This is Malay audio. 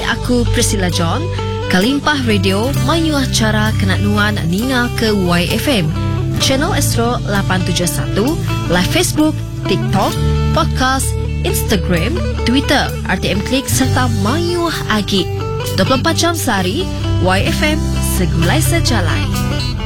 aku Priscilla John. Kalimpah Radio mayuh acara kenat nuan Nina ke YFM. Channel Astro 871, live Facebook, TikTok, podcast, Instagram, Twitter, RTM Klik serta mayuh agi. 24 jam sehari, YFM segulai sejalai.